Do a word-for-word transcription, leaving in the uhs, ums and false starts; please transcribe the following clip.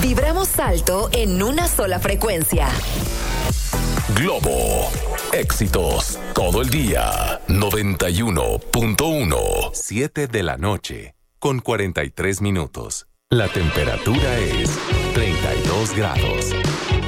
Vibramos alto en una sola frecuencia. Globo. Éxitos todo el día. noventa y uno punto uno. siete de la noche, con cuarenta y tres minutos. La temperatura es treinta y dos grados.